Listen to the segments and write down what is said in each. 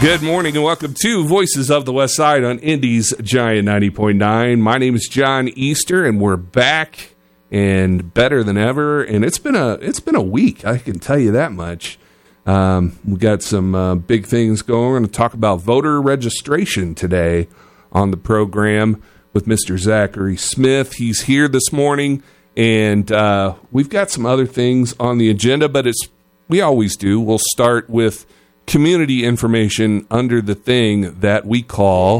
Good morning and welcome to Voices of the West Side on Indy's Giant 90.9. My name is John Easter and we're back and better than ever. And it's been a week, I can tell you that much. We got some big things going. We're going to talk about voter registration today on the program with Mr. Zachary Smith. He's here this morning, and we've got some other things on the agenda, but we always do. We'll start with community information under the thing that we call...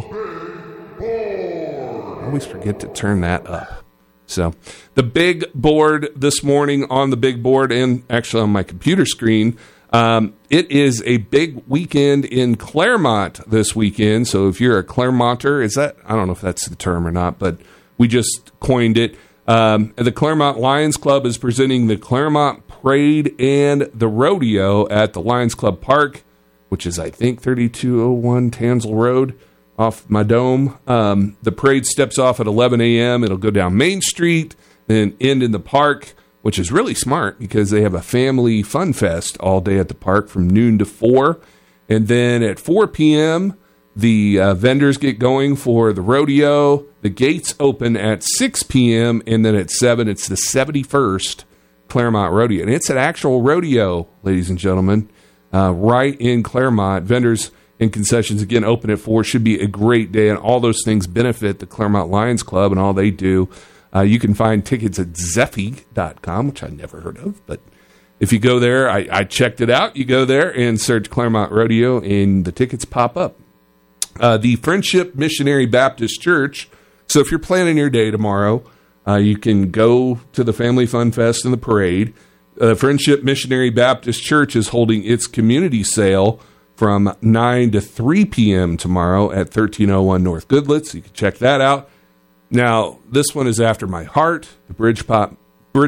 I always forget to turn that up. So, the big board this morning on the big board and actually on my computer screen, it is a big weekend in Claremont this weekend. So, if you're a Claremonter, I don't know if that's the term or not, but we just coined it. The Claremont Lions Club is presenting the Claremont Parade and the Rodeo at the Lions Club Park, which is, I think, 3201 Tansel Road off my dome. The parade steps off at 11 a.m. It'll go down Main Street, then end in the park, which is really smart because they have a family fun fest all day at the park from noon to 4. And then at 4 p.m., the vendors get going for the rodeo. The gates open at 6 p.m., and then at 7, it's the 71st Claremont Rodeo. And it's an actual rodeo, ladies and gentlemen. Right in Claremont. Vendors and concessions, again, open at 4. Should be a great day, and all those things benefit the Claremont Lions Club and all they do. You can find tickets at Zeffy.com, which I never heard of, but if you go there, I checked it out. You go there and search Claremont Rodeo, and the tickets pop up. The Friendship Missionary Baptist Church, so if you're planning your day tomorrow, you can go to the Family Fun Fest and the parade. Friendship Missionary Baptist Church is holding its community sale from 9 to 3 p.m. tomorrow at 1301 North Goodletts. You can check that out. Now, this one is after my heart. The Bridgeport,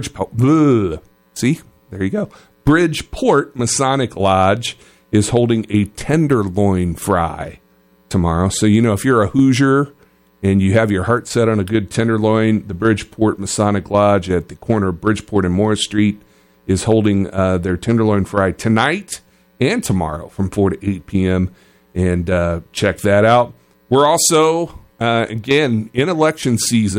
see, there you go. Bridgeport Masonic Lodge is holding a tenderloin fry tomorrow. So, if you're a Hoosier and you have your heart set on a good tenderloin, the Bridgeport Masonic Lodge at the corner of Bridgeport and Morris Street is holding their tenderloin fry tonight and tomorrow from 4 to 8 p.m. And check that out. We're also, again, in election season.